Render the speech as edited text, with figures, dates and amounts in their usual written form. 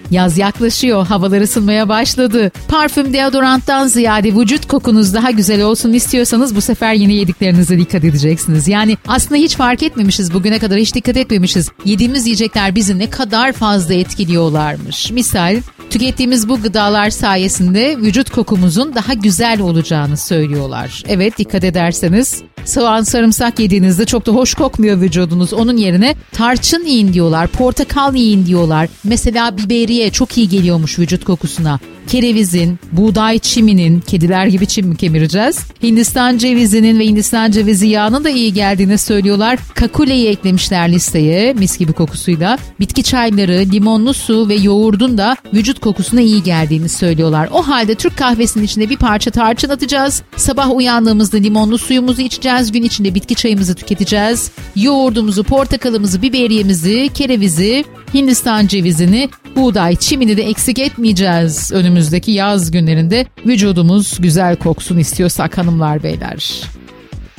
Yaz yaklaşıyor, havalar ısınmaya başladı. Parfüm, deodoranttan ziyade vücut kokunuz daha güzel olsun istiyorsanız bu sefer yine yediklerinize dikkat edeceksiniz. Yani aslında hiç fark etmemişiz, bugüne kadar hiç dikkat etmemişiz. Yediğimiz yiyecekler bizi ne kadar fazla etkiliyorlarmış. Misal, tükettiğimiz bu gıdalar sayesinde vücut kokumuzun daha güzel olacağını söylüyorlar. Evet, dikkat ederseniz soğan, sarımsak yediğinizde çok da hoş kokmuyor vücudunuz. Onun yerine tarçın yiyin diyorlar, portakal yiyin diyorlar. Mesela biberiye çok iyi geliyormuş vücut kokusuna. Kerevizin, buğday çiminin, kediler gibi çim mi kemireceğiz? Hindistan cevizinin ve Hindistan cevizi yağının da iyi geldiğini söylüyorlar. Kakule'yi eklemişler listeye mis gibi kokusuyla. Bitki çayları, limonlu su ve yoğurdun da vücut kokusuna iyi geldiğini söylüyorlar. O halde Türk kahvesinin içine bir parça tarçın atacağız. Sabah uyandığımızda limonlu suyumuzu içeceğiz. Gün içinde bitki çayımızı tüketeceğiz. Yoğurdumuzu, portakalımızı, biberiyemizi, kerevizi, Hindistan cevizini, buğday çimini de eksik etmeyeceğiz. Önümüzdeki yaz günlerinde vücudumuz güzel koksun istiyorsak hanımlar beyler.